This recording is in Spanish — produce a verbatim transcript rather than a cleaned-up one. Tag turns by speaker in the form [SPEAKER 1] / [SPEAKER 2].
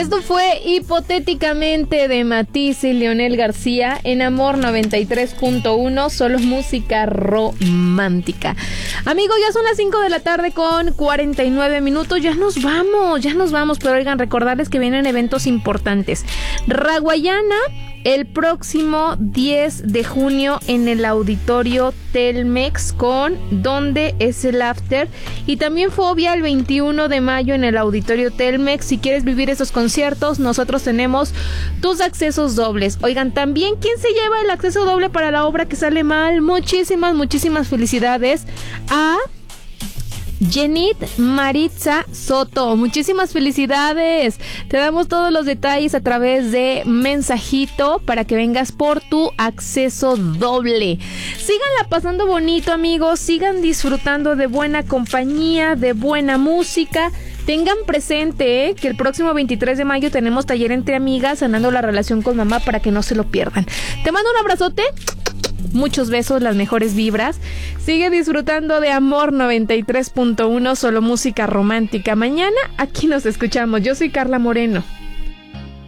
[SPEAKER 1] Esto fue Hipotéticamente de Matisse y Leonel García en Amor noventa y tres punto uno, solo música romántica. Amigos, ya son las cinco de la tarde con cuarenta y nueve minutos. Ya nos vamos, ya nos vamos. Pero oigan, recordarles que vienen eventos importantes. Raguayana el próximo diez de junio en el auditorio Telmex con ¿Dónde es el after? Y también Fobia el veintiuno de mayo en el auditorio Telmex. Si quieres vivir esos conciertos, nosotros tenemos tus accesos dobles. Oigan, también, ¿quién se lleva el acceso doble para la obra que sale mal? Muchísimas, muchísimas felicidades a Jenit Maritza Soto. Muchísimas felicidades. Te damos todos los detalles a través de mensajito para que vengas por tu acceso doble. Síganla pasando bonito, amigos. Sigan disfrutando de buena compañía, de buena música. Tengan presente eh, que el próximo veintitrés de mayo tenemos taller entre amigas, sanando la relación con mamá, para que no se lo pierdan. Te mando un abrazote. Muchos besos, las mejores vibras. Sigue disfrutando de Amor noventa y tres punto uno, solo música romántica. Mañana aquí nos escuchamos. Yo soy Carla Moreno.